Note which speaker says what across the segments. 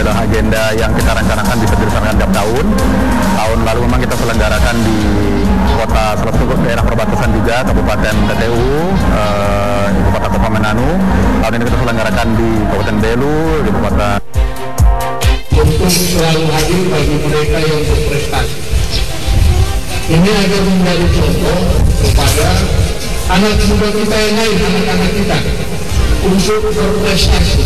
Speaker 1: sudah agenda yang kita rencanakan bisa dilaksanakan tiap tahun. Tahun lalu memang kita selenggarakan di kota salah satu daerah perbatasan juga, Kabupaten TTU, Ibu Kota Kopamenanu. Tahun ini kita selenggarakan di Kabupaten Belu, di Kabupaten.
Speaker 2: Untuk selalu hadir bagi mereka yang berprestasi. Ini agar menjadi contoh kepada anak muda kita yang lain, anak-anak kita, untuk berprestasi.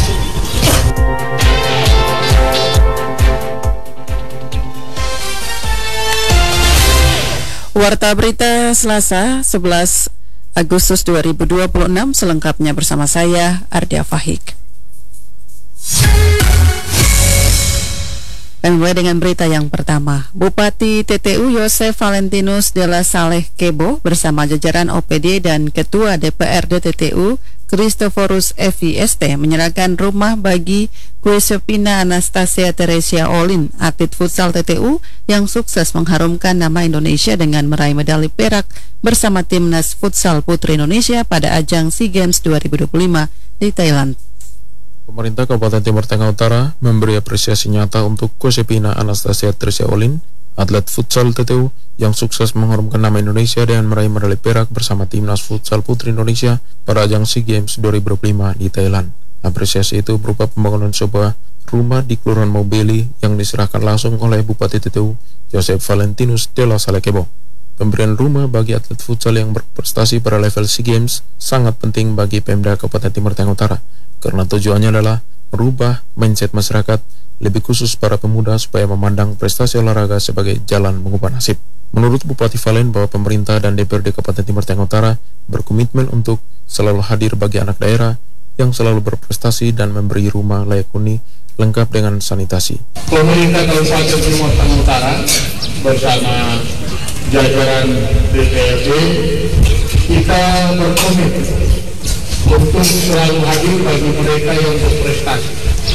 Speaker 3: Warta Berita Selasa 11 Agustus 2026 selengkapnya bersama saya Ardia Fahik. Mulai dengan berita yang pertama, Bupati TTU Yosef Valentinus Della Saleh Kebo bersama jajaran OPD dan Ketua DPRD TTU Christoforus FIST menyerahkan rumah bagi Giuseppina Anastasia Teresia Olin, atlet futsal TTU yang sukses mengharumkan nama Indonesia dengan meraih medali perak bersama timnas futsal putri Indonesia pada ajang SEA Games 2025 di Thailand.
Speaker 4: Pemerintah Kabupaten Timur Tengah Utara memberi apresiasi nyata untuk Giuseppina Anastasia Teresia Olin, atlet futsal TTU yang sukses mengharumkan nama Indonesia dengan meraih medali perak bersama timnas futsal putri Indonesia pada ajang SEA Games 2025 di Thailand. Apresiasi itu berupa pembangunan sebuah rumah di Kelurahan Maubeli yang diserahkan langsung oleh Bupati TTU Yosef Valentinus Della Saleh Kebo. Pemberian rumah bagi atlet futsal yang berprestasi pada level SEA Games sangat penting bagi Pemda Kabupaten Timur Tengah Utara, karena tujuannya adalah merubah mindset masyarakat, lebih khusus para pemuda, supaya memandang prestasi olahraga sebagai jalan mengubah nasib. Menurut Bupati Valen bahwa pemerintah dan DPRD Kabupaten Timur Tengah Utara berkomitmen untuk selalu hadir bagi anak daerah yang selalu berprestasi dan memberi rumah layak huni lengkap dengan sanitasi.
Speaker 2: Pemerintah Kabupaten Timur Tengah Utara bersama jajaran DPRD kita berkomitmen untuk selalu hadir bagi mereka yang berprestasi.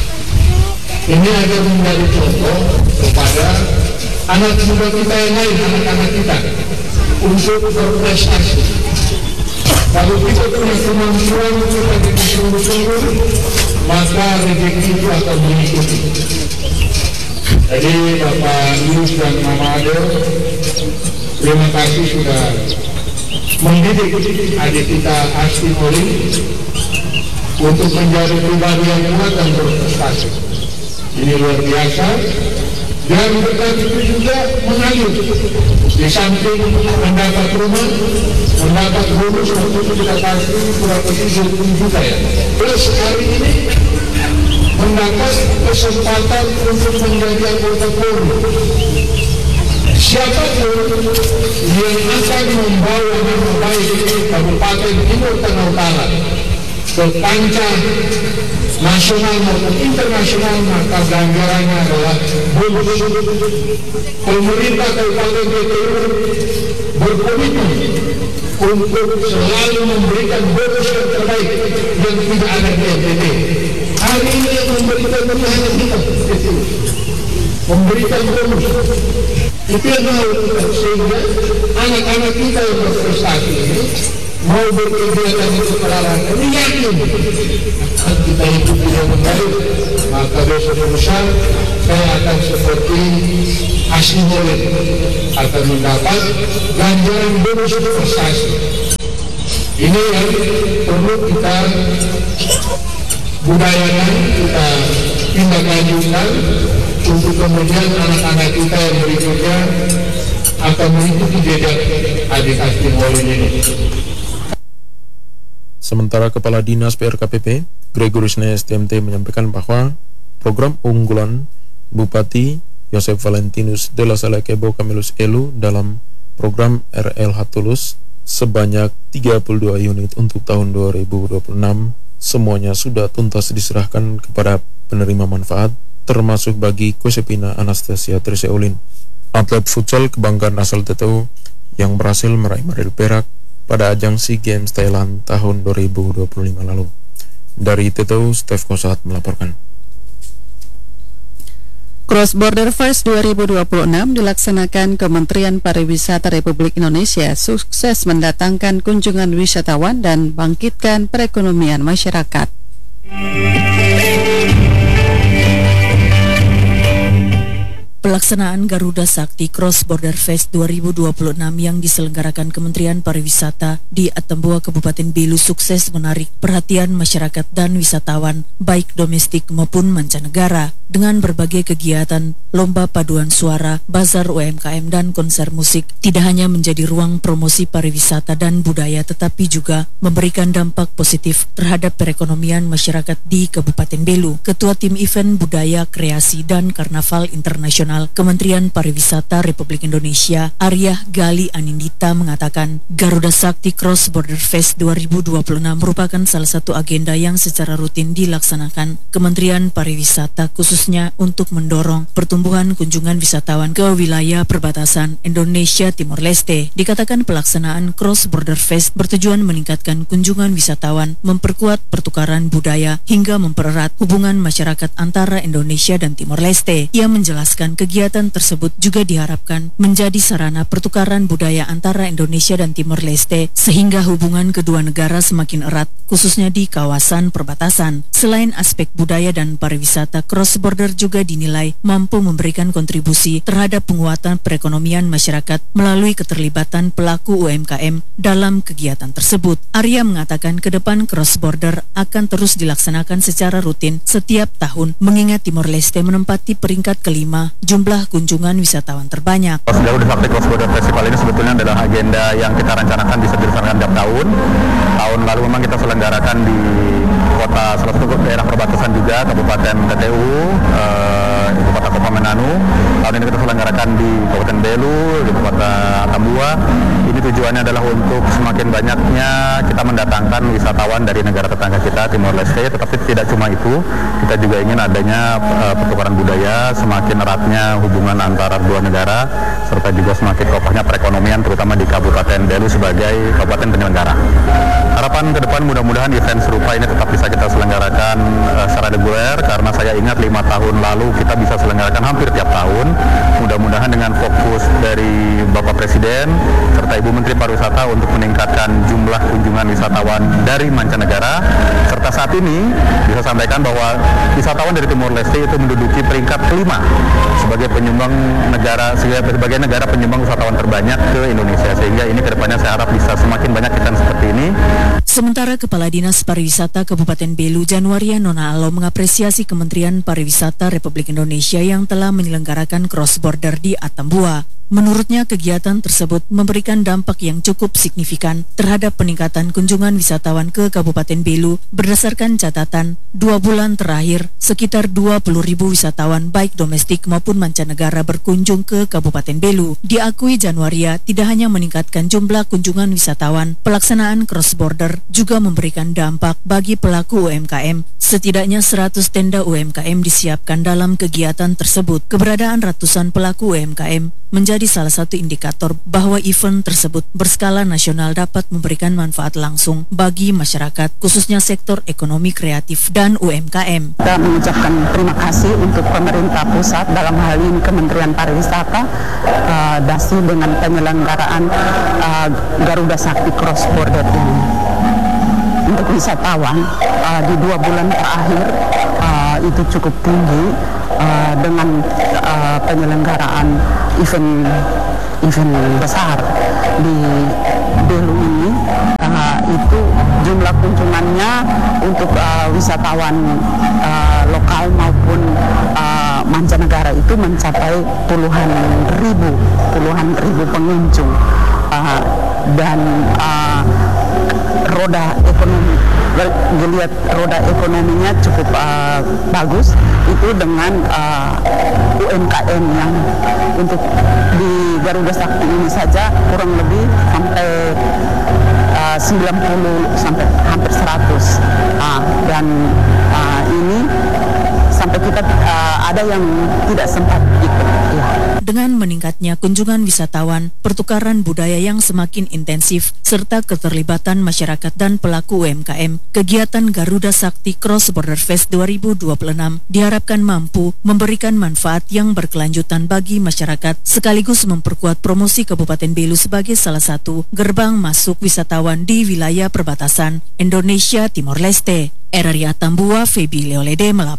Speaker 2: Ini agar menjadi contoh kepada anak muda kita yang lain, anak-anak kita, untuk berprestasi. Kalau kita punya kemampuan untuk bersungguh-sungguh, maka rezeki itu akan mengikuti. Jadi Bapak Yus dan Mama Ade, terima kasih sudah mendidik adik kita Asti Olin untuk menjadi pribadi yang kuat dan berprestasi. Ini luar biasa. Dan berkat itu juga mengalir. Di samping mendapat rumah, mendapat bonus waktu itu kita kasih kurang lebih 20 juta ya. Terus hari ini mendapat kesempatan untuk menjadi anggota Polri. Siapapun yang akan membawa nama baik Kabupaten Timur Tengah Utara ke kancah nasional maupun internasional, maka ganjarannya adalah bonus. Pemerintah Kabupaten TTU berkomitmen untuk selalu memberikan bonus yang terbaik yang tidak ada di NTT. Hari ini yang memberikan bonus hanya kita TTU, memberikan bonus. Itu yang mau kita, sehingga anak-anak kita yang berprestasi ini mau berkegiatan di olahraga ini yakin kita hidup tidak membaik, maka besok lusa saya akan seperti Asti Olin akan mendapat ganjaran bonus prestasi. Ini yang perlu kita budayakan, kita tindak lanjutkan untuk kemudian anak-anak kita yang berikutnya akan mengikuti jejak adik Asti Olin ini.
Speaker 4: Sementara Kepala Dinas PRKPP Gregorius Nes TMT menyampaikan bahwa program unggulan Bupati Yosef Valentinus Della Saleh Kebo Kamilus Elu dalam program RLH Tulus sebanyak 32 unit untuk tahun 2026 semuanya sudah tuntas diserahkan kepada penerima manfaat, termasuk bagi Giuseppina Anastasia Teresia Olin, atlet futsal kebanggaan asal TTU yang berhasil meraih medali perak pada ajang SEA Games Thailand tahun 2025 lalu. Dari TTU, Steph Kosat melaporkan.
Speaker 3: Cross Border Fest 2026 dilaksanakan Kementerian Pariwisata Republik Indonesia, sukses mendatangkan kunjungan wisatawan dan bangkitkan perekonomian masyarakat.
Speaker 5: Pelaksanaan Garuda Sakti Cross Border Fest 2026 yang diselenggarakan Kementerian Pariwisata di Atambua, Kabupaten Belu sukses menarik perhatian masyarakat dan wisatawan baik domestik maupun mancanegara dengan berbagai kegiatan, lomba paduan suara, bazar UMKM dan konser musik. Tidak hanya menjadi ruang promosi pariwisata dan budaya tetapi juga memberikan dampak positif terhadap perekonomian masyarakat di Kabupaten Belu. Ketua Tim Event Budaya, Kreasi dan Karnaval Internasional Kementerian Pariwisata Republik Indonesia, Arya Gali Anindita mengatakan, Garuda Sakti Cross Border Fest 2026 merupakan salah satu agenda yang secara rutin dilaksanakan Kementerian Pariwisata khususnya untuk mendorong pertumbuhan kunjungan wisatawan ke wilayah perbatasan Indonesia Timor Leste. Dikatakan pelaksanaan Cross Border Fest bertujuan meningkatkan kunjungan wisatawan, memperkuat pertukaran budaya hingga mempererat hubungan masyarakat antara Indonesia dan Timor Leste. Ia menjelaskan kegiatan tersebut juga diharapkan menjadi sarana pertukaran budaya antara Indonesia dan Timor Leste sehingga hubungan kedua negara semakin erat khususnya di kawasan perbatasan. Selain aspek budaya dan pariwisata, cross border juga dinilai mampu memberikan kontribusi terhadap penguatan perekonomian masyarakat melalui keterlibatan pelaku UMKM dalam kegiatan tersebut. Arya mengatakan ke depan cross border akan terus dilaksanakan secara rutin setiap tahun mengingat Timor Leste menempati peringkat kelima jumlah kunjungan wisatawan terbanyak.
Speaker 1: Garuda Sakti Cross Border Festival ini sebetulnya adalah agenda yang kita rencanakan bisa dilaksanakan tiap tahun. Tahun lalu memang kita selenggarakan di kota salah satu daerah perbatasan juga, Kabupaten TTU, Ibu Kota Kopamenanu. Tahun ini kita selenggarakan di Kabupaten Belu, di Kota Atambua. Ini tujuannya adalah untuk semakin banyaknya kita mendatangkan wisatawan dari negara tetangga kita, Timor Leste. Tetapi tidak cuma itu, kita juga ingin adanya pertukaran budaya, semakin eratnya hubungan antara dua negara, serta juga semakin kokohnya perekonomian terutama di Kabupaten Belu sebagai kabupaten penyelenggara. Harapan ke depan mudah-mudahan event serupa ini tetap bisa kita selenggarakan secara reguler, karena saya ingat 5 tahun lalu kita bisa selenggarakan hampir tiap tahun. Mudah-mudahan dengan fokus dari Bapak Presiden serta Ibu Menteri Pariwisata untuk meningkatkan jumlah kunjungan wisatawan dari mancanegara, serta saat ini bisa sampaikan bahwa wisatawan dari Timor Leste itu menduduki peringkat kelima sebagai penyumbang negara, sebagai negara penyumbang wisatawan terbanyak ke Indonesia, sehingga ini kedepannya saya harap bisa semakin banyak event seperti ini.
Speaker 5: Sementara Kepala Dinas Pariwisata Kabupaten Belu, Januaria Nona Alo, mengapresiasi Kementerian Pariwisata Republik Indonesia yang telah menyelenggarakan cross border di Atambua. Menurutnya, kegiatan tersebut memberikan dampak yang cukup signifikan terhadap peningkatan kunjungan wisatawan ke Kabupaten Belu. Berdasarkan catatan, 2 bulan terakhir, sekitar 20.000 wisatawan baik domestik maupun mancanegara berkunjung ke Kabupaten Belu. Diakui Januaria tidak hanya meningkatkan jumlah kunjungan wisatawan, pelaksanaan cross border juga memberikan dampak bagi pelaku UMKM. Setidaknya 100 tenda UMKM disiapkan dalam kegiatan tersebut. Keberadaan ratusan pelaku UMKM menjadi salah satu indikator bahwa event tersebut berskala nasional dapat memberikan manfaat langsung bagi masyarakat, khususnya sektor ekonomi kreatif dan UMKM.
Speaker 6: Kita mengucapkan terima kasih untuk pemerintah pusat, dalam hal ini Kementerian Pariwisata, DASI dengan penyelenggaraan Garuda Sakti Cross Border ini. Untuk wisatawan di 2 bulan terakhir itu cukup tinggi dengan penyelenggaraan event besar di Belu ini. Itu jumlah kunjungannya untuk wisatawan lokal maupun mancanegara itu mencapai puluhan ribu pengunjung, dan roda ekonomi, dilihat roda ekonominya cukup bagus itu dengan UMKM yang untuk di Garuda Sakti ini saja kurang lebih sampai 90 sampai hampir 100, dan ini sampai kita ada yang tidak sempat ikut. Ya.
Speaker 5: Dengan meningkatnya kunjungan wisatawan, pertukaran budaya yang semakin intensif, serta keterlibatan masyarakat dan pelaku UMKM, kegiatan Garuda Sakti Cross Border Fest 2026 diharapkan mampu memberikan manfaat yang berkelanjutan bagi masyarakat, sekaligus memperkuat promosi Kabupaten Belu sebagai salah satu gerbang masuk wisatawan di wilayah perbatasan Indonesia Timor Leste. RRI Atambua, Febi Leolede melaporkan.